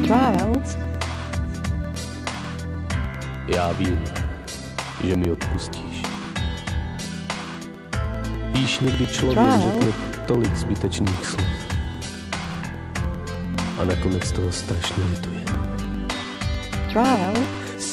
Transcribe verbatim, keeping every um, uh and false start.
Trials. Já vím, že mi odpustíš. Víš, někdy člověk řekne tolik zbytečných slov a nakonec toho strašně lituje. Trial.